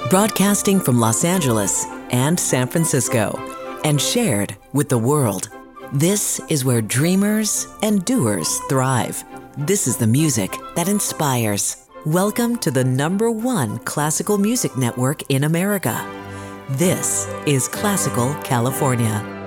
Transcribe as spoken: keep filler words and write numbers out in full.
broadcasting from Los Angeles and San Francisco, and shared with the world. This is where dreamers and doers thrive. This is the music that inspires. Welcome to the number one classical music network in America. This is Classical California.